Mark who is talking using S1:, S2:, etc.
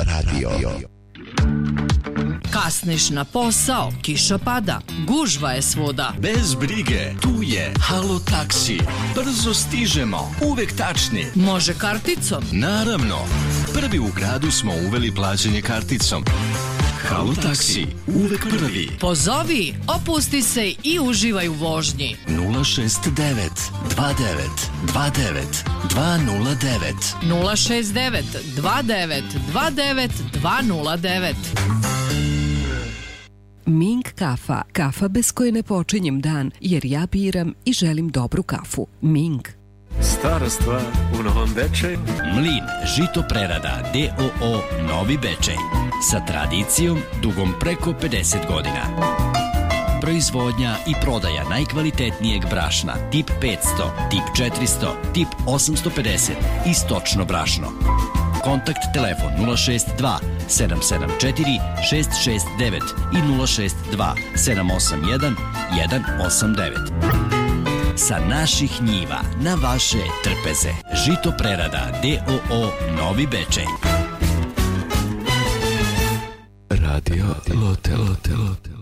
S1: radio.
S2: Kasniš na posao, kiša pada, gužva je svuda.
S3: Bez brige, tu je Halo taksi. Brzo stižemo, uvek tačni.
S2: Može karticom?
S3: Naravno, prvi u gradu smo uveli plaćanje karticom. Halo taksi, uvek prvi.
S2: Pozovi, opusti se i uživaj u vožnji.
S3: 069 29 29 209
S2: 069 29 29 209.
S4: Ming kafa, kafa bez koje ne počinjem dan, jer ja biram i želim dobru kafu. Ming.
S5: Stara stvar u Novom Bečeju.
S6: Mlin žito prerada D.O.O. Novi Bečej. Sa tradicijom dugom preko 50 godina. Proizvodnja i prodaja najkvalitetnijeg brašna tip 500, tip 400, tip 850 i stočno brašno. Kontakt telefon 062 774 669 i 062 781 189. Sa naših njiva na vaše trpeze. Žito prerada D.O.O. Novi Bečej.
S5: Radio Lote.